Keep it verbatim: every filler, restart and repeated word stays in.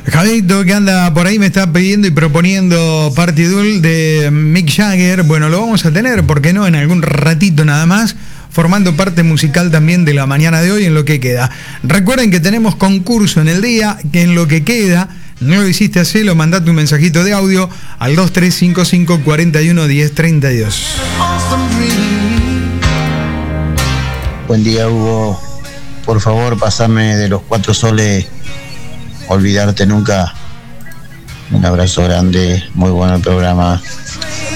Javito, que anda por ahí, me está pidiendo y proponiendo Partidul de Mick Jagger. Bueno, lo vamos a tener, ¿por qué no? En algún ratito nada más, formando parte musical también de la mañana de hoy en lo que queda. Recuerden que tenemos concurso en el día, que en lo que queda, no lo hiciste hacerlo, mandate un mensajito de audio al dos tres cinco cinco, cuatro uno, uno cero, tres dos. Buen día, Hugo. Por favor, pasame de Los Cuatro Soles, Olvidarte Nunca. Un abrazo grande, muy bueno el programa.